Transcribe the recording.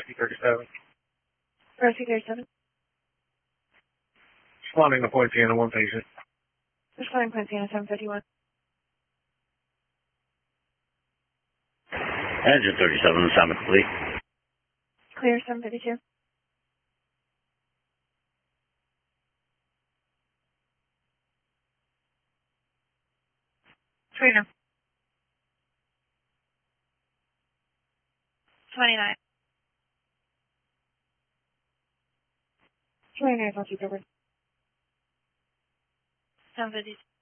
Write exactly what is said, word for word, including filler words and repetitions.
Rescue thirty-seven. Rescue thirty-seven. Responding to Point Sienna, one patient. Responding Point Sienna, seven fifty-one. Engine thirty-seven, Summit complete. Clear, seven fifty-two. Clear now. twenty-nine. twenty-nine, I'll keep over. seven fifty-two.